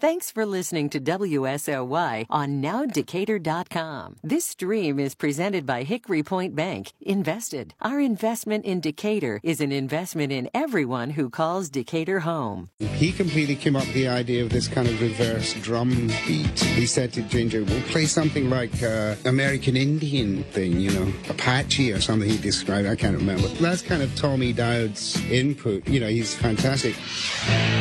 Thanks for listening to WSOY on NowDecatur.com. This stream is presented by Hickory Point Bank. Invested. Our investment in Decatur is an investment in everyone who calls Decatur home. He completely came up with the idea of this kind of reverse drum beat. He said to Ginger, we'll play something like American Indian thing, you know, Apache or something he described. I can't remember. That's kind of Tommy Dowd's input. You know, he's fantastic.